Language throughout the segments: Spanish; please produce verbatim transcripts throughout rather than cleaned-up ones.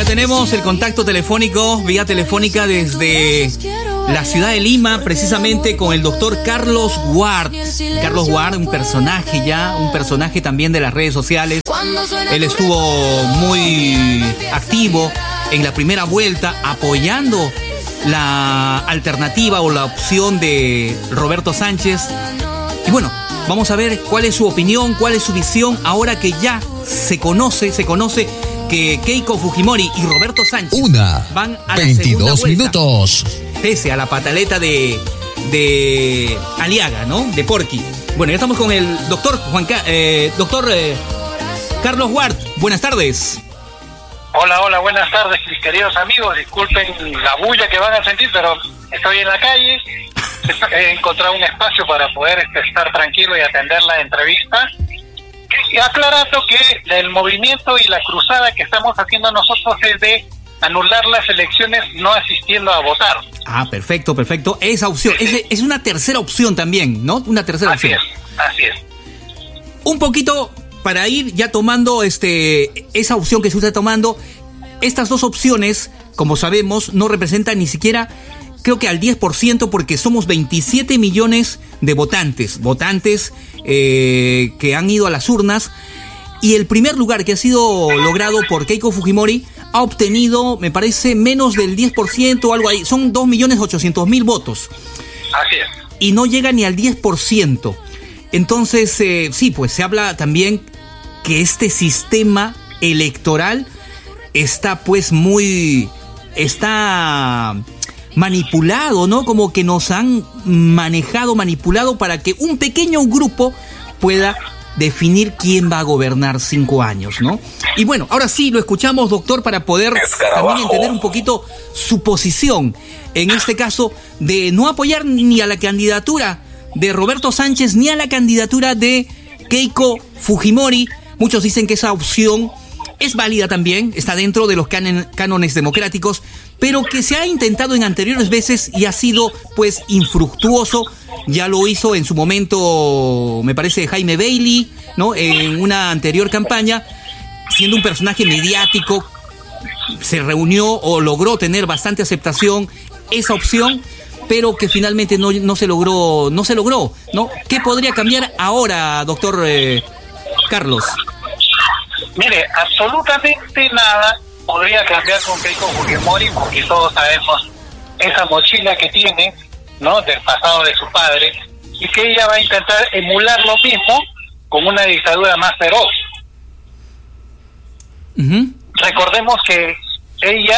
Ya tenemos el contacto telefónico, vía telefónica desde la ciudad de Lima, precisamente con el doctor Carlos Ward. Carlos Ward, un personaje ya, un personaje también de las redes sociales. Él estuvo muy activo en la primera vuelta, apoyando la alternativa o la opción de Roberto Sánchez. Y bueno, vamos a ver cuál es su opinión, cuál es su visión, ahora que ya se conoce, se conoce que Keiko Fujimori y Roberto Sánchez Una, van a la veintidós segunda vuelta, minutos. pese a la pataleta de, de Aliaga, ¿no? De Porky. Bueno, ya estamos con el doctor Juan Ca- eh, doctor eh, Carlos Ward. Buenas tardes. Hola, hola, buenas tardes, mis queridos amigos. Disculpen la bulla que van a sentir, pero estoy en la calle. He encontrado un espacio para poder este, estar tranquilo y atender la entrevista. Y aclarando que el movimiento y la cruzada que estamos haciendo nosotros es de anular las elecciones no asistiendo a votar. Ah, perfecto, perfecto. Esa opción, Sí, sí. es, es una tercera opción también, ¿no? Una tercera Así opción. es, así es. Un poquito para ir ya tomando este esa opción que se está tomando. Estas dos opciones, como sabemos, no representan ni siquiera, creo que al diez por ciento, porque somos veintisiete millones de votantes, votantes eh, que han ido a las urnas, y el primer lugar que ha sido logrado por Keiko Fujimori ha obtenido, me parece, menos del diez por ciento o algo ahí, son dos millones ochocientos mil votos, Así es. y no llega ni al diez por ciento. Entonces, eh, sí, pues se habla también que este sistema electoral está pues muy... está manipulado, ¿no? Como que nos han manejado, manipulado para que un pequeño grupo pueda definir quién va a gobernar cinco años, ¿no? Y bueno, ahora sí lo escuchamos, doctor, para poder también entender un poquito su posición, en este caso, de no apoyar ni a la candidatura de Roberto Sánchez ni a la candidatura de Keiko Fujimori. Muchos dicen que esa opción es válida también, está dentro de los cánon- cánones democráticos, pero que se ha intentado en anteriores veces y ha sido pues infructuoso. Ya lo hizo en su momento, me parece, Jaime Bailey, ¿no? En una anterior campaña, siendo un personaje mediático, se reunió o logró tener bastante aceptación esa opción, pero que finalmente no, no se logró, no se logró, ¿no? ¿Qué podría cambiar ahora, doctor eh, Carlos? Mire, absolutamente nada podría cambiar con Keiko Fujimori, porque todos sabemos esa mochila que tiene, ¿no?, del pasado de su padre, y que ella va a intentar emular lo mismo con una dictadura más feroz. Uh-huh. Recordemos que ella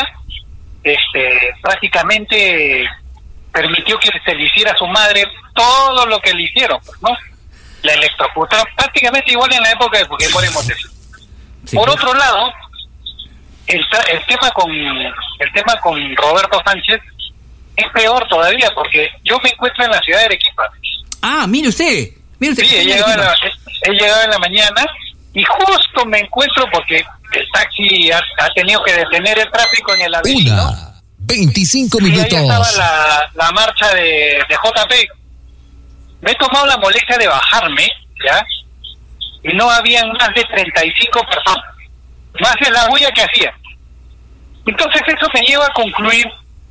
este, prácticamente permitió que se le hiciera a su madre todo lo que le hicieron, ¿no? La electrocutaron prácticamente igual en la época de Fujimori Montesinos. Sí, Por claro. otro lado, el, el tema con el tema con Roberto Sánchez es peor todavía, porque yo me encuentro en la ciudad de Arequipa. Ah, mire usted, mire usted. Sí, he llegado, en la, he llegado en la mañana y justo me encuentro porque el taxi ha, ha tenido que detener el tráfico en el Avellino. Una, veinticinco Y ahí minutos. estaba la, la marcha de, de J P. Me he tomado la molestia de bajarme, ¿ya? Y no habían más de treinta y cinco personas, más de la bulla que hacía. Entonces eso me lleva a concluir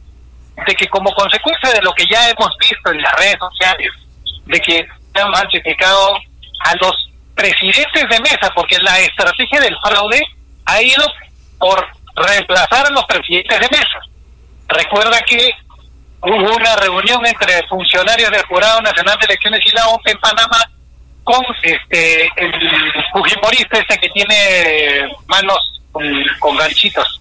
de que, como consecuencia de lo que ya hemos visto en las redes sociales, de que se han falsificado a los presidentes de mesa, porque la estrategia del fraude ha ido por reemplazar a los presidentes de mesa. Recuerda que hubo una reunión entre funcionarios del Jurado Nacional de Elecciones y la O N P en Panamá con este el fujimorista ese que tiene manos con, con ganchitos.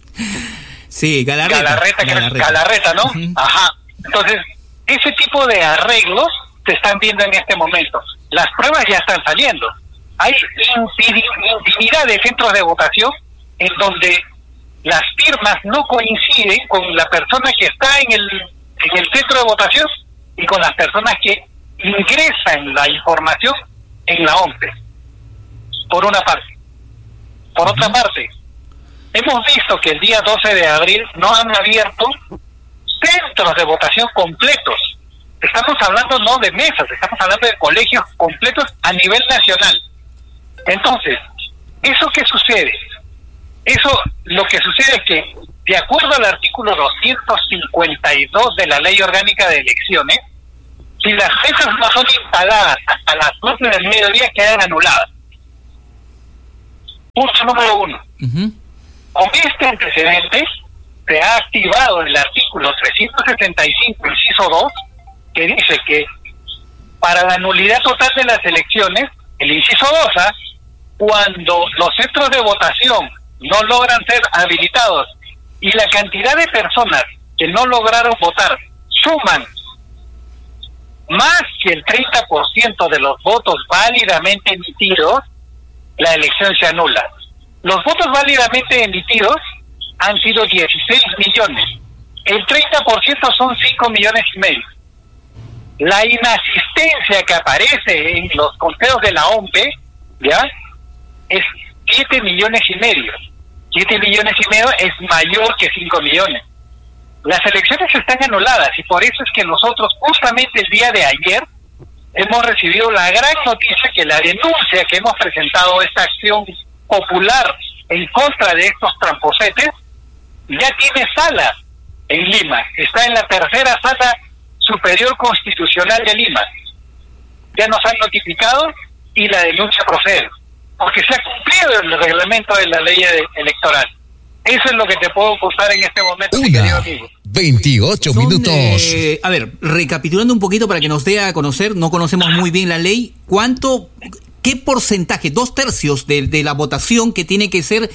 Sí, Galarreta. Galarreta, que Galarreta. Galarreta, ¿no? Uh-huh. Ajá. Entonces, ese tipo de arreglos se están viendo en este momento. Las pruebas ya están saliendo. Hay infinidad de centros de votación en donde las firmas no coinciden con la persona que está en el, en el centro de votación y con las personas que ingresan la información en la O N P E, por una parte. Por otra parte, hemos visto que el día doce de abril no han abierto centros de votación completos. Estamos hablando no de mesas, estamos hablando de colegios completos a nivel nacional. Entonces, ¿eso qué sucede? Eso, lo que sucede es que de acuerdo al artículo doscientos cincuenta y dos de la Ley Orgánica de Elecciones, si las mesas no son instaladas hasta las doce del mediodía, quedan anuladas. Punto número uno. Uh-huh. Con este antecedente, se ha activado el artículo trescientos sesenta y cinco, inciso dos, que dice que para la nulidad total de las elecciones, el inciso dos, ¿ah? Cuando los centros de votación no logran ser habilitados y la cantidad de personas que no lograron votar suman más que el treinta por ciento de los votos válidamente emitidos, la elección se anula. Los votos válidamente emitidos han sido dieciséis millones. El treinta por ciento son cinco millones y medio. La inasistencia que aparece en los conteos de la O M P, ¿ya?, es siete millones y medio. siete millones y medio es mayor que cinco millones. Las elecciones están anuladas y por eso es que nosotros justamente el día de ayer hemos recibido la gran noticia que la denuncia que hemos presentado, esta acción popular en contra de estos tramposetes, ya tiene sala en Lima. Está en la tercera sala superior constitucional de Lima. Ya nos han notificado y la denuncia procede, porque se ha cumplido el reglamento de la ley electoral. Eso es lo que te puedo contar en este momento, mi querido amigo. veintiocho Son, minutos. Eh, a ver, recapitulando un poquito para que nos dé a conocer, no conocemos muy bien la ley, ¿cuánto, qué porcentaje, dos tercios de, de la votación que tiene que ser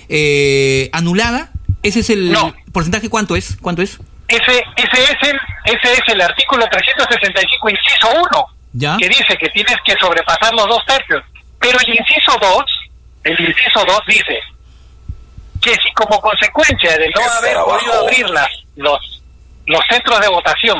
eh, anulada? ¿Ese es el no. porcentaje? ¿Cuánto es? ¿Cuánto es? Ese, ese, es el, ese es el artículo trescientos sesenta y cinco, inciso uno, ¿ya?, que dice que tienes que sobrepasar los dos tercios. Pero el inciso dos, el inciso dos dice que si como consecuencia de no haber podido abrir las, los, los centros de votación,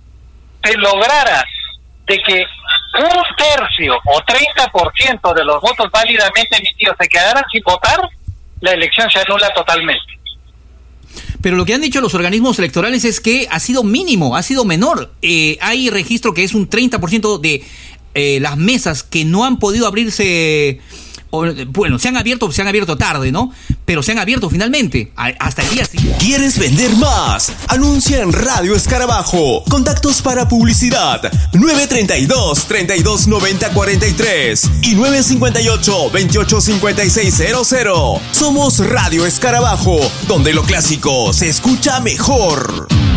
se lograra de que un tercio o treinta por ciento de los votos válidamente emitidos se quedaran sin votar, la elección se anula totalmente. Pero lo que han dicho los organismos electorales es que ha sido mínimo, ha sido menor. Eh, hay registro que es un treinta por ciento de eh, las mesas que no han podido abrirse. O, bueno, se han abierto, se han abierto tarde, ¿no? Pero se han abierto finalmente, a, hasta el día siguiente. ¿Quieres vender más? Anuncia en Radio Escarabajo. Contactos para publicidad: nueve treinta y dos, treinta y dos noventa, cuarenta y tres y nueve cincuenta y ocho, veintiocho cincuenta y seis cero cero. Somos Radio Escarabajo, donde lo clásico se escucha mejor.